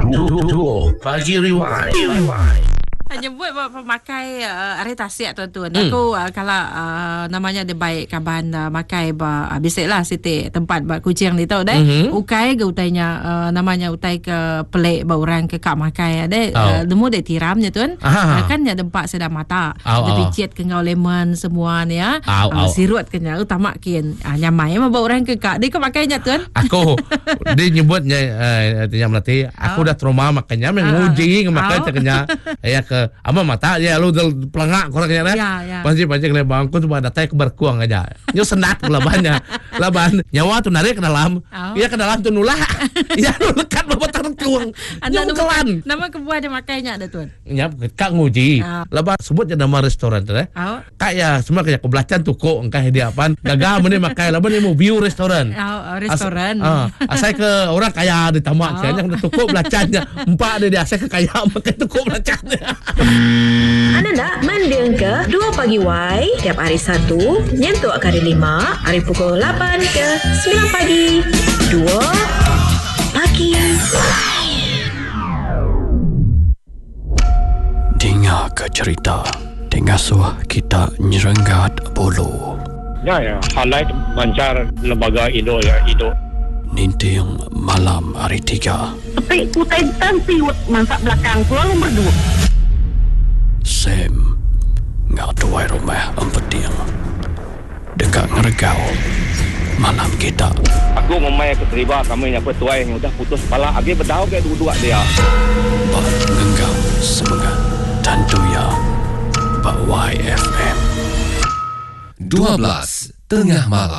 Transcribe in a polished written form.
Duo Pagi Rewind. Hanya buat pemakai air tasik tuan-tuan. Aku kalau namanya dia baik kaban makai bisiklah siti tempat buat kucing ni tahu deh. Ukai ke utainya namanya utai ke pelik bau orang ke kak makai deh. Demu deh tiramnya tuan. Kan nya dempak sedang mata. Dia picit ke ngau lemon semua ni ya. Sirut ke nya utama kian. Nyamai mah bau orang ke kak. Dia ke makainya tuan. Aku dia nyebutnya artinya melati. Aku dah trauma makanya menguji makai caknya. Ya ke ama mata ya lu pelengak korangnya dah. Ya. Pasti kena bangku cuma datang ke berkuang aja. Nyo sendat labannya. Laban nyawa tu narik ke dalam. Iya ke dalam tu nulak. Ya lu lekat babatang tuang. Nyongkelan. Nama kebuah dia makainya ada tuan. Ya kak nguji. Laban sebutnya nama restoran tu deh. Kak ya semua kayak kebelacan tuko engkau dia apaan. Gagal meni makai laban ni mau view restoran. Restoran. Asal ke orang kaya di tamak kayaknya kena tuko belacannya. Empat dia asal ke kaya makai tuko belacannya. Anda nak mendeng ke 2 Pagi Y tiap hari Sabtu nyentuh kali 5 hari pukul 8 ke 9 pagi 2 Pagi Dengar ke cerita Dengar suah kita nyerenggat bulu Ya, highlight mancar lembaga Indo Ninting malam hari 3 Tapi utai tanti masak belakang selalu berdua Sam ngak tuai rumah empeting dekat ngeregau malam kita. Aku memang keterima kami yang petuai yang sudah putus kepala. Agi berdau ke dua-dua dia. Bak ngenggau semangat tentu ya Bak YFM 12 Tengah Malam.